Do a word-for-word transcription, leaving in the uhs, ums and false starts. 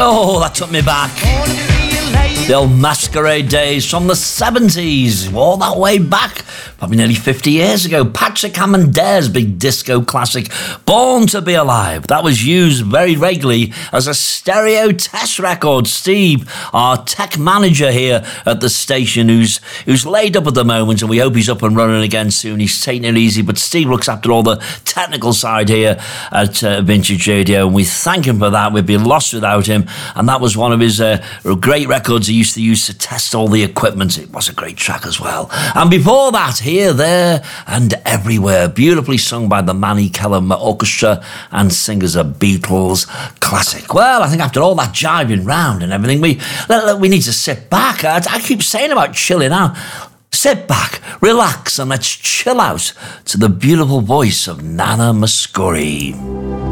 Oh, that took me back. The old Masquerade days from the seventies, all that way back, probably nearly fifty years ago. Patrick Hammond-Dare's big disco classic, Born to Be Alive. That was used very regularly as a stereo test record. Steve, our tech manager here at the station, who's who's laid up at the moment, and we hope he's up and running again soon. He's taking it easy, but Steve looks after all the technical side here at uh, Vintage Radio, and we thank him for that. We'd be lost without him, and that was one of his uh, great records he used to use to test all the equipment. It was a great track as well. And before that, Here, There and Everywhere, beautifully sung by the Manny Kellum Orchestra and singers of Beatles classic. Well, I think after all that jiving round and everything, we we need to sit back. I, I keep saying about chilling out. Sit back, relax, and let's chill out to the beautiful voice of Nana Mouskouri.